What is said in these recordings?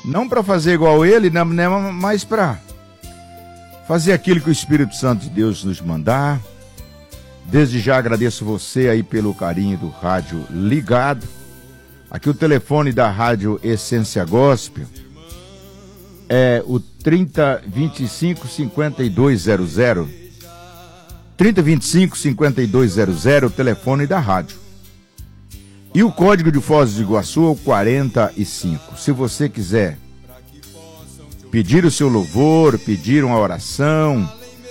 Não para fazer igual ele, mas para fazer aquilo que o Espírito Santo de Deus nos mandar. Desde já agradeço você aí pelo carinho do rádio ligado. Aqui o telefone da Rádio Essência Gospel é o 3025-5200. 3025-5200, o telefone da rádio. E o código de Foz do Iguaçu é o 45. Se você quiser pedir o seu louvor, pedir uma oração,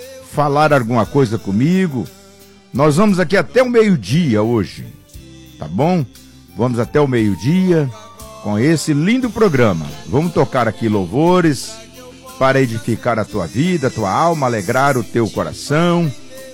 falar alguma coisa comigo, nós vamos aqui até o meio-dia hoje, tá bom? Vamos até o meio-dia com esse lindo programa. Vamos tocar aqui louvores para edificar a tua vida, a tua alma, alegrar o teu coração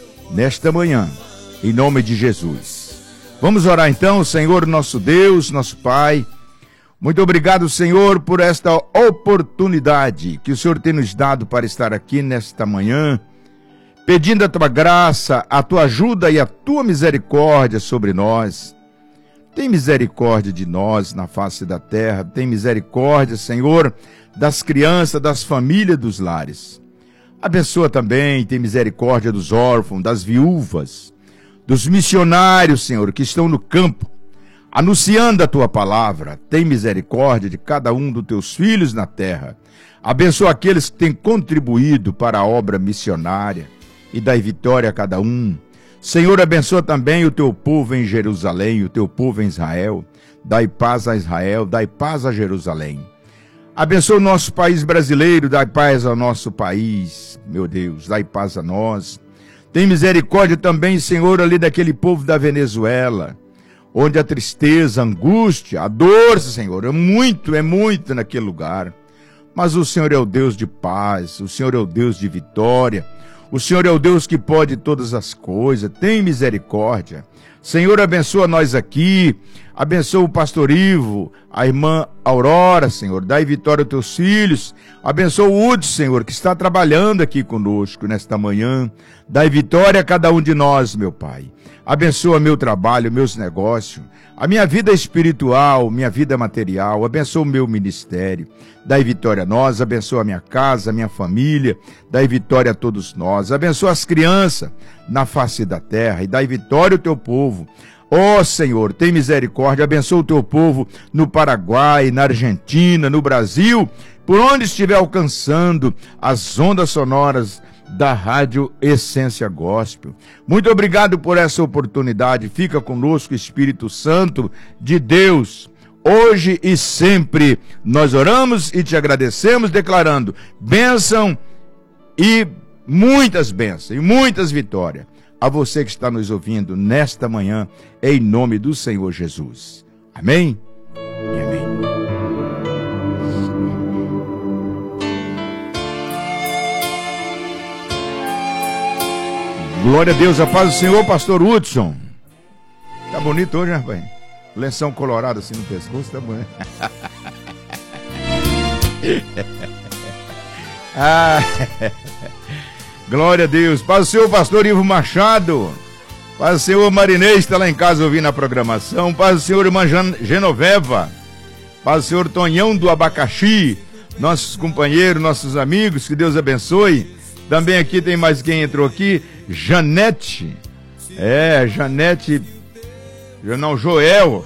nesta manhã, em nome de Jesus. Vamos orar então. Senhor, nosso Deus, nosso Pai, muito obrigado, Senhor, por esta oportunidade que o Senhor tem nos dado para estar aqui nesta manhã, pedindo a tua graça, a tua ajuda e a tua misericórdia sobre nós. Tem misericórdia de nós na face da terra, tem misericórdia, Senhor, das crianças, das famílias, dos lares. Abençoa também, tem misericórdia dos órfãos, das viúvas, dos missionários, Senhor, que estão no campo, anunciando a tua palavra. Tem misericórdia de cada um dos teus filhos na terra. Abençoa aqueles que têm contribuído para a obra missionária e dai vitória a cada um. Senhor, abençoa também o teu povo em Jerusalém, o teu povo em Israel. Dai paz a Israel, dai paz a Jerusalém. Abençoa o nosso país brasileiro, dai paz ao nosso país, meu Deus, dai paz a nós. Tem misericórdia também, Senhor, ali daquele povo da Venezuela, onde a tristeza, a angústia, a dor, Senhor, é muito naquele lugar. Mas o Senhor é o Deus de paz, o Senhor é o Deus de vitória, o Senhor é o Deus que pode todas as coisas. Tem misericórdia. Senhor, abençoa nós aqui, abençoa o pastor Ivo, a irmã Aurora, Senhor, dai vitória aos teus filhos, abençoa o Hudson, Senhor, que está trabalhando aqui conosco nesta manhã, dai vitória a cada um de nós, meu Pai. Abençoa meu trabalho, meus negócios, a minha vida espiritual, minha vida material, abençoa o meu ministério, dai vitória a nós, abençoa a minha casa, a minha família, dai vitória a todos nós, abençoa as crianças na face da terra e dai vitória ao teu povo. Ó Senhor, tem misericórdia, abençoa o teu povo no Paraguai, na Argentina, no Brasil, por onde estiver alcançando as ondas sonoras da Rádio Essência Gospel. Muito obrigado por essa oportunidade. Fica conosco, Espírito Santo de Deus, hoje e sempre. Nós oramos e te agradecemos, declarando bênção e muitas bênçãos e muitas vitórias a você que está nos ouvindo nesta manhã, em nome do Senhor Jesus. Amém e amém. Glória a Deus, a paz do Senhor, pastor Hudson. Tá bonito hoje, né, rapaz? Lenção colorada assim no pescoço, tá bonito. Glória a Deus. Paz do Senhor, pastor Ivo Machado. Paz do Senhor, Marinês, está lá em casa ouvindo a programação. Paz do Senhor, irmã Genoveva. Paz do Senhor, Tonhão do Abacaxi. Nossos companheiros, nossos amigos, que Deus abençoe. Também aqui tem mais quem entrou aqui. Janete. Janete. Não, Joel.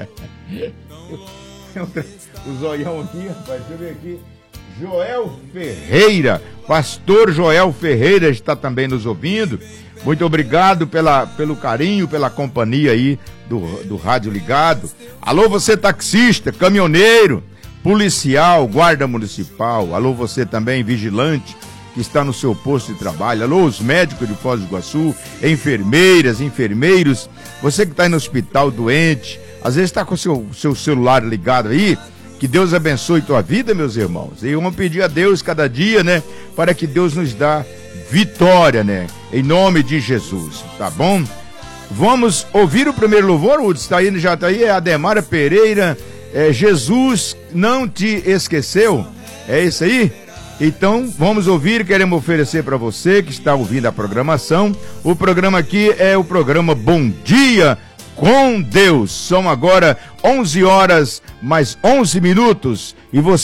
O zoião aqui, rapaz, deixa eu ver aqui. Joel Ferreira, pastor Joel Ferreira está também nos ouvindo. Muito obrigado pelo carinho, pela companhia aí do Rádio Ligado. Alô, você taxista, caminhoneiro, policial, guarda municipal. Alô, você também vigilante que está no seu posto de trabalho. Alô, os médicos de Foz do Iguaçu, enfermeiras, enfermeiros. Você que está aí no hospital doente, às vezes está com o seu celular ligado aí. Que Deus abençoe tua vida, meus irmãos. E vamos pedir a Deus cada dia, né? Para que Deus nos dá vitória, né? Em nome de Jesus, tá bom? Vamos ouvir o primeiro louvor. O está aí, já está aí, é Ademara Pereira. Jesus não te esqueceu. É isso aí? Então, vamos ouvir, queremos oferecer para você que está ouvindo a programação. O programa aqui é o programa Bom Dia com Deus. São agora 11 horas mais 11 minutos e você